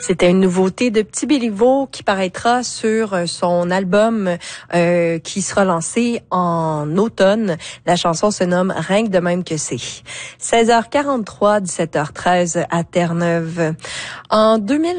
C'était une nouveauté de Petit Béliveau qui paraîtra sur son album qui sera lancé en automne. La chanson se nomme Rien que de même que c'est. 16h43, 17h13 à Terre-Neuve. En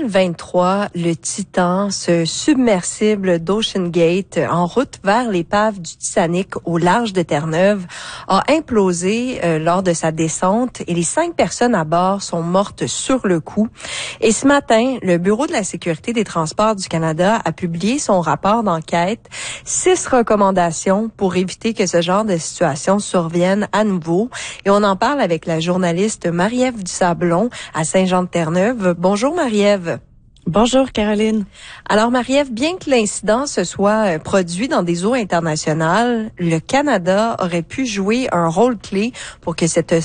2023, le Titan, ce submersible d'OceanGate en route vers l'épave du Titanic au large de Terre-Neuve, a implosé lors de sa descente et les 5 personnes à bord sont mortes sur le coup. Et ce matin, le Bureau de la sécurité des transports du Canada a publié son rapport d'enquête, 6 recommandations pour éviter que ce genre de situation survienne à nouveau. Et on en parle avec la journaliste Marie-Ève Dusablon à Saint-Jean-de-Terre-Neuve. Bonjour Marie-Ève. Bonjour Caroline. Alors Marie-Ève, bien que l'incident se soit produit dans des eaux internationales, le Canada aurait pu jouer un rôle clé pour que cette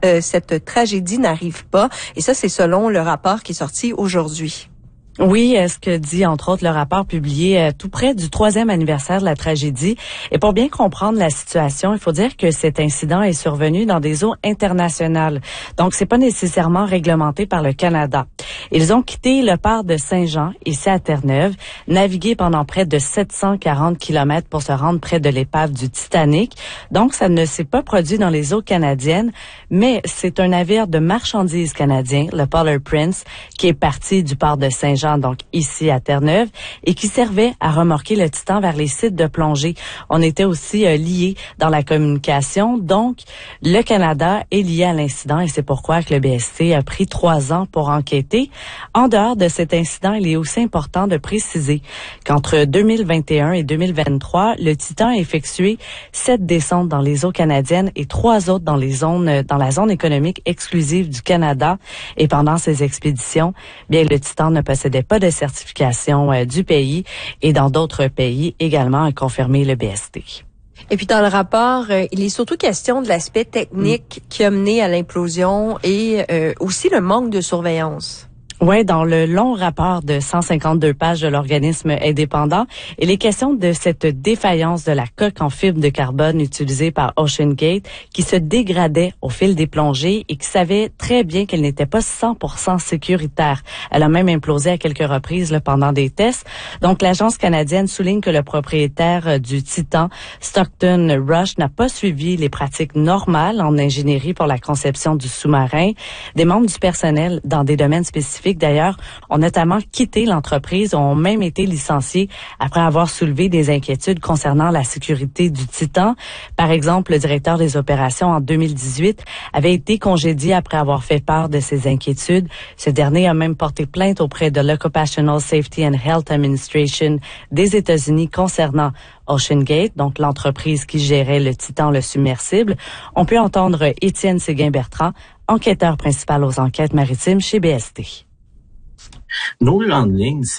tragédie n'arrive pas. Et ça, c'est selon le rapport qui est sorti aujourd'hui. Oui, ce que dit entre autres le rapport publié tout près du 3e anniversaire de la tragédie. Et pour bien comprendre la situation, il faut dire que cet incident est survenu dans des eaux internationales. Donc, c'est pas nécessairement réglementé par le Canada. Ils ont quitté le port de Saint-Jean, ici à Terre-Neuve, navigué pendant près de 740 kilomètres pour se rendre près de l'épave du Titanic. Donc, ça ne s'est pas produit dans les eaux canadiennes, mais c'est un navire de marchandises canadien, le Polar Prince, qui est parti du port de Saint-Jean, donc ici à Terre-Neuve, et qui servait à remorquer le Titan vers les sites de plongée. On était aussi liés dans la communication, donc le Canada est lié à l'incident et c'est pourquoi que le BST a pris 3 ans pour enquêter. En dehors de cet incident, il est aussi important de préciser qu'entre 2021 et 2023, le Titan a effectué 7 descentes dans les eaux canadiennes et 3 autres dans la zone économique exclusive du Canada. Et pendant ces expéditions, bien le Titan ne possédait pas de certification du pays et dans d'autres pays également a confirmé le BST. Et puis dans le rapport, il est surtout question de l'aspect technique qui a mené à l'implosion et aussi le manque de surveillance. Oui, dans le long rapport de 152 pages de l'organisme indépendant, il est question de cette défaillance de la coque en fibre de carbone utilisée par OceanGate qui se dégradait au fil des plongées et qui savait très bien qu'elle n'était pas 100% sécuritaire. Elle a même implosé à quelques reprises pendant des tests. Donc, l'agence canadienne souligne que le propriétaire du Titan, Stockton Rush, n'a pas suivi les pratiques normales en ingénierie pour la conception du sous-marin. Des membres du personnel dans des domaines spécifiques d'ailleurs, ont notamment quitté l'entreprise, ont même été licenciés après avoir soulevé des inquiétudes concernant la sécurité du Titan. Par exemple, le directeur des opérations en 2018 avait été congédié après avoir fait part de ses inquiétudes. Ce dernier a même porté plainte auprès de l'Occupational Safety and Health Administration des États-Unis concernant OceanGate, donc l'entreprise qui gérait le Titan, le submersible. On peut entendre Étienne Séguin-Bertrand, enquêteur principal aux enquêtes maritimes chez BST. Nos grandes lignes,